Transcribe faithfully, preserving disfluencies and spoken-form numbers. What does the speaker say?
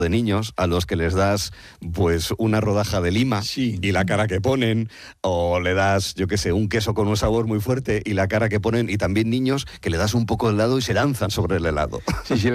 de niños a los que les das pues una rodaja de lima sí. y la cara que ponen, o le das, yo qué sé, un queso con un sabor muy fuerte y la cara que ponen, y también niños que le das un poco de helado y se lanzan sobre el helado. Sí, sí.